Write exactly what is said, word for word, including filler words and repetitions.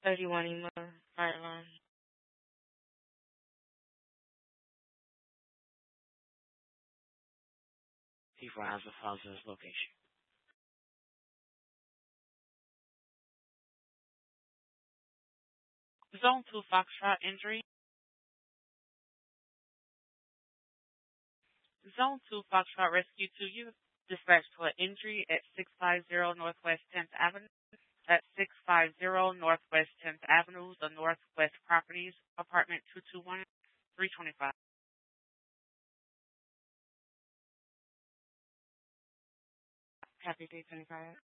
thirty-one Ema, fire alarm. T four Alpha files this location. Zone two Foxtrot injury. Zone two Foxtrot rescue to you. Dispatch to an injury at six fifty Northwest tenth Avenue. At six fifty Northwest tenth Avenue, the Northwest Properties, apartment two two one, three twenty-five. Happy day twenty-five.